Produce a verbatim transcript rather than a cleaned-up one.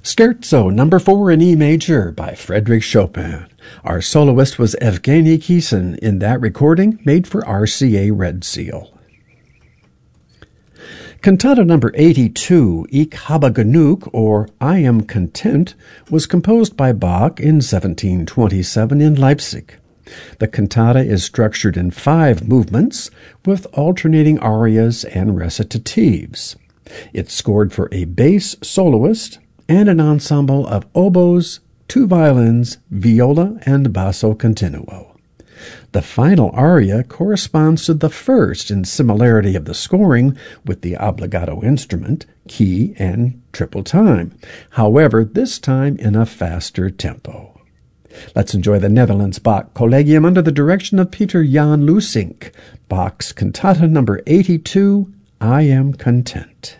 Scherzo number four in E major by Frédéric Chopin. Our soloist was Evgeny Kissin in that recording made for R C A Red Seal. Cantata number eighty-two, Ich habe genug, or I Am Content, was composed by Bach in seventeen twenty-seven in Leipzig. The cantata is structured in five movements with alternating arias and recitatives. It's scored for a bass soloist and an ensemble of oboes, two violins, viola, and basso continuo. The final aria corresponds to the first in similarity of the scoring with the obbligato instrument, key, and triple time. However, this time in a faster tempo. Let's enjoy the Netherlands Bach Collegium under the direction of Peter Jan Lusink, Bach's Cantata number eighty-two, I Am Content.